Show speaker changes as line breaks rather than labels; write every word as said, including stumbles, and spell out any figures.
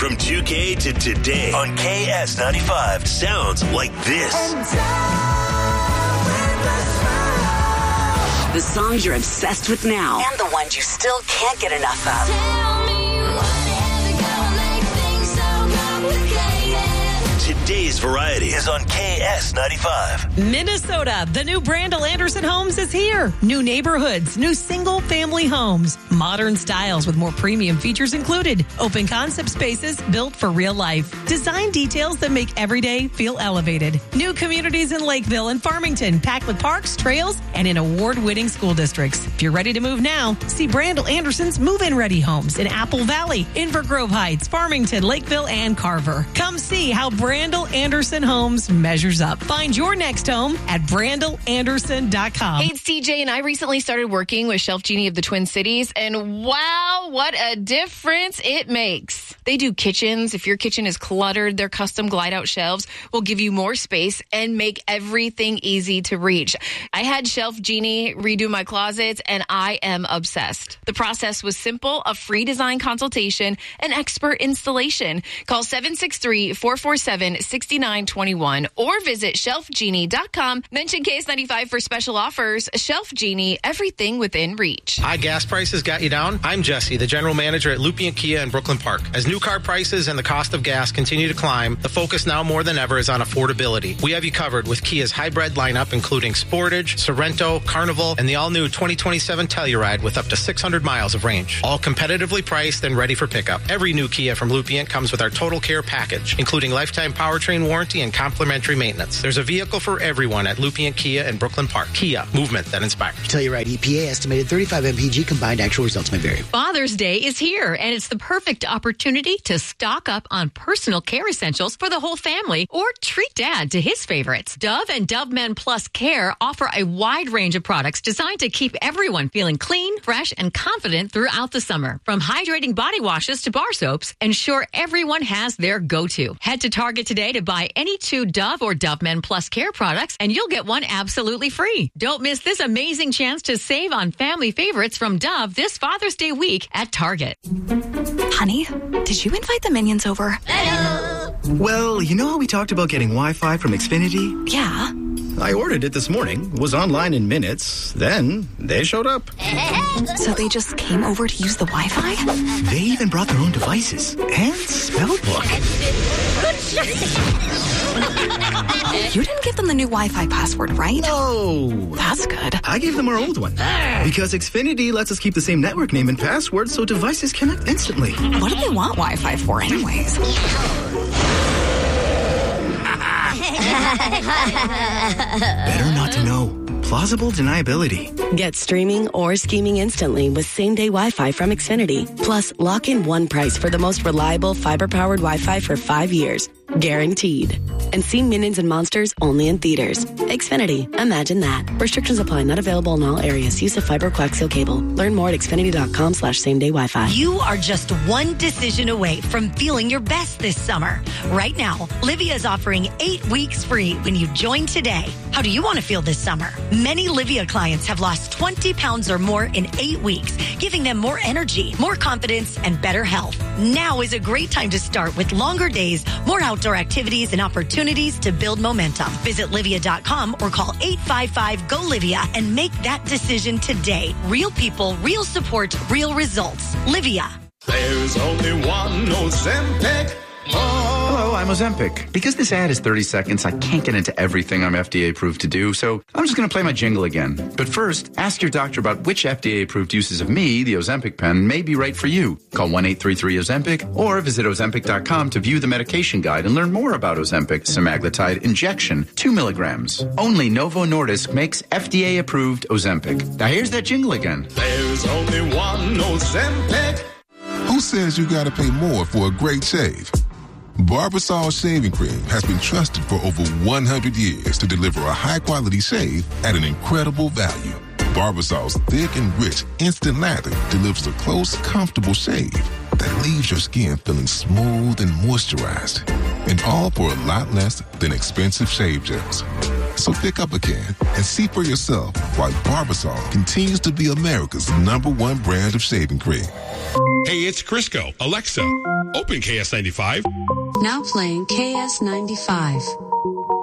From two K to today on K S ninety-five. Sounds like this.
The songs you're obsessed with now and the ones you still can't get enough of.
Tell me whatever gonna make things so complicated.
Today's variety is on K S ninety-five.
Minnesota, the new Brandel Anderson Homes is here. New neighborhoods, new single-family homes, modern styles with more premium features included. Open concept spaces built for real life. Design details that make every day feel elevated. New communities in Lakeville and Farmington, packed with parks, trails, and in award-winning school districts. If you're ready to move now, see Brandel Anderson's move-in ready homes in Apple Valley, Inver Grove Heights, Farmington, Lakeville, and Carver. Come see how Brandel Anderson Homes measures up. Find your next home at brandel anderson dot com.
Hey, it's T J, and I recently started working with Shelf Genie of the Twin Cities, and wow, what a difference it makes. They do kitchens. If your kitchen is cluttered, their custom glide-out shelves will give you more space and make everything easy to reach. I had Shelf Genie redo my closets, and I am obsessed. The process was simple, a free design consultation, and expert installation. Call seven six three, four four seven, six nine two one or visit shelf genie dot com. Mention K S ninety-five for special offers. Shelf Genie, everything within reach.
High gas prices got you down? I'm Jesse, the general manager at Lupien Kia in Brooklyn Park. As new car prices and the cost of gas continue to climb, the focus now more than ever is on affordability. We have you covered with Kia's hybrid lineup, including Sportage, Sorento, Carnival, and the all-new twenty twenty-seven Telluride with up to six hundred miles of range. All competitively priced and ready for pickup. Every new Kia from Lupien comes with our Total Care package, including lifetime powertrain warranty and complimentary maintenance. There's a vehicle for everyone at Lupien Kia in Brooklyn Park. Kia, movement that inspires.
Telluride E P A estimated thirty-five M P G, combined actual results may vary.
Father's Day is here, and it's the perfect opportunity to stock up on personal care essentials for the whole family or treat dad to his favorites. Dove and Dove Men Plus Care offer a wide range of products designed to keep everyone feeling clean, fresh, and confident throughout the summer. From hydrating body washes to bar soaps, ensure everyone has their go-to. Head to Target today to buy any two Dove or Dove Men Plus Care products, and you'll get one absolutely free. Don't miss this amazing chance to save on family favorites from Dove this Father's Day week at Target.
Honey, did you invite the minions over?
Hello.
Well, you know how we talked about getting Wi-Fi from Xfinity?
Yeah.
I ordered it this morning, was online in minutes, then they showed up.
So they just came over to use the Wi-Fi?
They even brought their own devices and spell book.
You didn't give them the new Wi-Fi password, right?
No.
That's good.
I gave them our old one. Because Xfinity lets us keep the same network name and password so devices connect instantly.
What do they want Wi-Fi for anyways?
Better not to know. Plausible deniability.
Get streaming or scheming instantly with same-day Wi-Fi from Xfinity. Plus, lock in one price for the most reliable fiber-powered Wi-Fi for five years. Guaranteed. And see Minions and Monsters only in theaters. Xfinity. Imagine that. Restrictions apply. Not available in all areas. Use of fiber coaxial cable. Learn more at xfinity.com slash same-day Wi-Fi.
You are just one decision away from feeling your best this summer. Right now, Livia is offering eight weeks free when you join today. How do you want to feel this summer? Many Livia clients have lost twenty pounds or more in eight weeks, giving them more energy, more confidence, and better health. Now is a great time to start with longer days, more outdoor activities, and opportunities to build momentum. Visit Livia dot com or call eight five five, G O, Livia and make that decision today. Real people, real support, real results. Livia.
There's only one Ozempic. Oh.
Hello, I'm Ozempic. Because this ad is thirty seconds, I can't get into everything I'm F D A approved to do, so I'm just going to play my jingle again. But first, ask your doctor about which F D A approved uses of me, the Ozempic pen, may be right for you. Call one eight three three Ozempic or visit Ozempic dot com to view the medication guide and learn more about Ozempic semaglutide injection, two milligrams. Only Novo Nordisk makes F D A approved Ozempic. Now here's that jingle again.
There's only one Ozempic.
Who says you gotta pay more for a great shave? Barbasol Shaving Cream has been trusted for over one hundred years to deliver a high-quality shave at an incredible value. Barbasol's thick and rich instant lather delivers a close, comfortable shave that leaves your skin feeling smooth and moisturized. And all for a lot less than expensive shave gels. So pick up a can and see for yourself why Barbasol continues to be America's number one brand of shaving cream.
Hey, it's Crisco. Alexa, open K S ninety-five.
Now playing K S ninety-five.